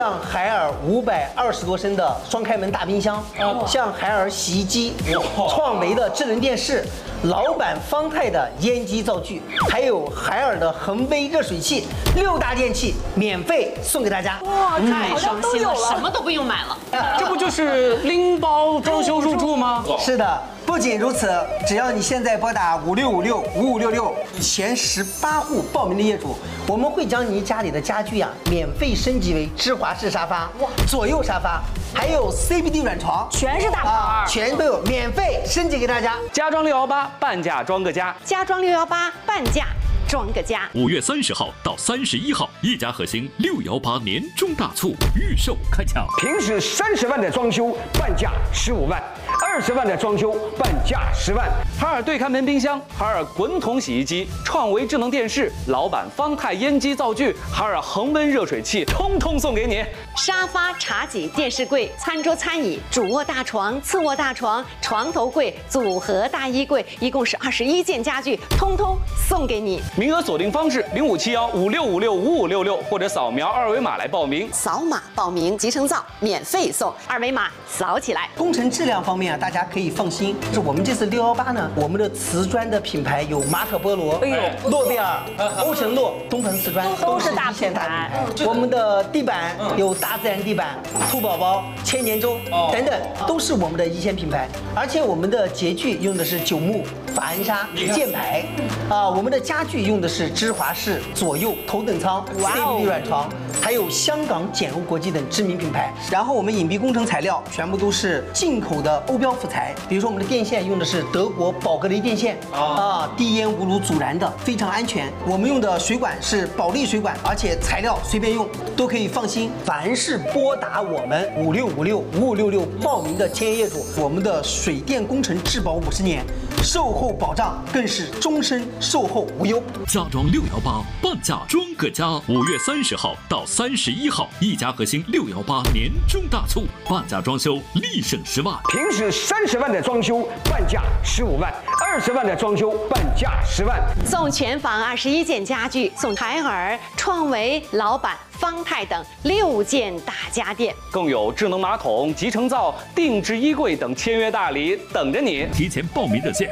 像海尔520多升的双开门大冰箱，像海尔洗衣机，创维的智能电视，老板方太的烟机灶具，还有海尔的恒威热水器，6大电器免费送给大家。 哇，太伤心了，什么都不用买了。 这不就是拎包装修入住吗？ 是的。 不仅如此，只要你现在拨打56565566前18户报名的业主，我们会将你家里的家具免费升级为芝华士沙发、左右沙发，还有 CBD 软床， 全是大牌， 全都有免费升级给大家。 家装618，半价装个家。 家装618，半价装个家。 5月30号到31号，一家核心618年终大促预售开抢。 平时30万的装修，半价15万；20万的装修，半价10万。 海尔对看门冰箱、海尔滚筒洗衣机、创维智能电视、老板方太烟机灶具、海尔恒温热水器，通通送给你。 沙发、茶几、电视柜、餐桌、餐椅、主卧大床、次卧大床、床头柜、组合大衣柜，一共是21件家具，通通送给你。 名额锁定方式：057156565566，或者扫描2维码来报名。 扫码报名，集成灶免费送，2维码扫起来。 工程质量方面大家可以放心，是我们这次618呢，我们的瓷砖的品牌有马可波罗、诺贝尔、欧诚诺、东鹏瓷砖， 都是大一线大品牌。 我们的地板有大自然地板、兔宝宝、千年舟等等，都是我们的一线品牌。而且我们的洁具用的是9木、法恩纱、箭牌，我们的家具用的是芝华士、左右头等舱、CBD 软床，还有香港简欧国际等知名品牌。然后我们隐蔽工程材料全部都是进口的欧标辅材，比如说我们的电线用的是德国宝格雷电线，低烟无炉阻燃的，非常安全。我们用的水管是保利水管，而且材料随便用都可以放心。凡是拨打我们56565566报名的签约业主，我们的水电工程质保50年，售后保障更是终身售后无忧。 家装618，半价装个家。5月30号到31号，一家核心618年终大促，半价装修立省10万。 平时30万的装修，半价15万；20万的装修，半价10万。 送全房21件家具，送海尔、创维、老板、方太等6件大家电， 更有智能马桶、集成灶、定制衣柜等签约大礼等着你。 提前报名热线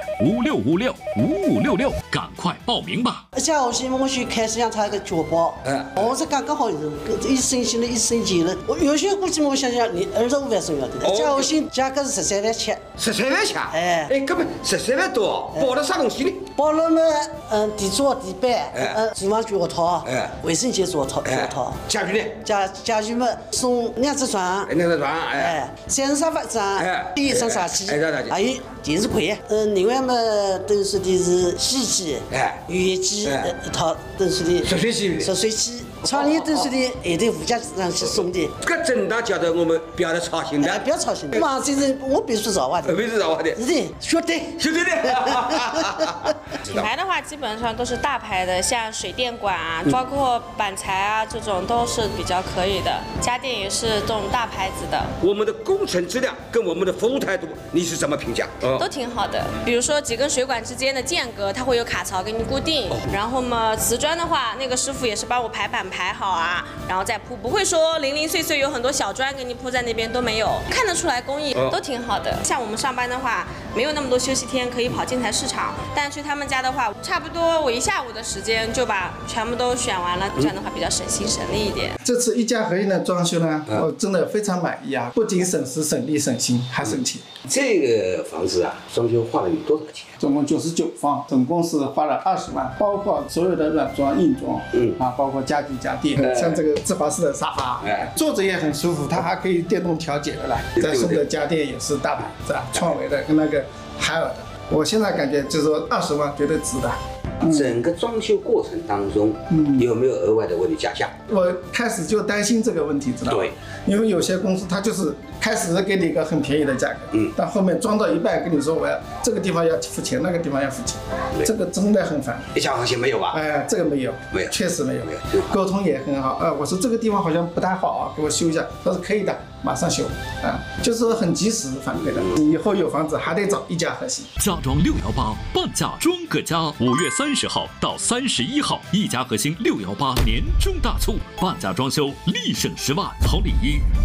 56565566，赶快报名吧！ 下午我去开始让他一个脚包，我是刚好一升新的一升级了，我有些估计我想想，你25万送要的，下午新价格是13万7。 13万7？根本13万多，包了啥东西呢？ 包了嘛，地桌、地板，厨房脚套，卫生间脚套。 家具呢？ 家具嘛，送2只床 ，2只床， 3人沙发一张，一张茶几，还有电视柜，另外嘛，等说的是洗衣机，浴机一套，等说的热水器，床帘等说的还得附加上去送的。 这真的叫做我们不要操心的， 不要操心的。嘛，这是我别说造化的， 别说造化的， 是的，绝对的。 品牌的话，基本上都是大牌的，像水电管啊，包括板材啊，这种都是比较可以的。家电也是这种大牌子的。 我们的工程质量跟我们的服务态度，你是怎么评价？ 都挺好的。比如说几根水管之间的间隔，它会有卡槽给你固定。然后嘛，瓷砖的话，那个师傅也是帮我排版排好啊，然后再铺，不会说零零碎碎有很多小砖给你铺在那边都没有，看得出来工艺都挺好的。像我们上班的话，没有那么多休息天可以跑建材市场，但去他们家的话，差不多我1下午的时间就把全部都选完了，这样的话比较省心省力一点。 这次一家合一的装修呢，我真的非常满意啊！不仅省时省力省心，还省钱。 这个房子啊，装修花了你多少钱？ 总共99方，总共是花了20万，包括所有的软装、硬装，包括家具家电，像这个芝华士的沙发，坐着也很舒服，它还可以电动调节的来。再送的家电也是大牌子，创维的跟那个海尔的。我现在感觉就是说20万绝对值的。 整个装修过程当中，有没有额外的为你加价？ 我开始就担心这个问题，知道吗？对，因为有些公司它就是开始给你一个很便宜的价格，但后面装到一半跟你说我要这个地方要付钱，那个地方要付钱，这个真的很烦。 一家和谐没有吧？ 这个没有，确实没有，沟通也很好。我说这个地方好像不太好啊，给我修一下，他说可以的，马上修，就是说很及时反馈的。以后有房子还得找一家和谐。 家装618，半价装个家。5月 30号到31号，一家核心618年中大促，半价装修立省10万。好礼一